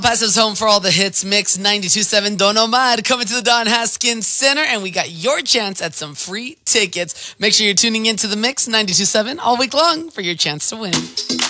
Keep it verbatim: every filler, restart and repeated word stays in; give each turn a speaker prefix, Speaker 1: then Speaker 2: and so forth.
Speaker 1: Pass us home for all the hits. Mix ninety-two point seven Don Omar coming to the Don Haskins Center, and we got your chance at some free tickets. Make sure you're tuning in to the Mix ninety-two point seven all week long for your chance to win.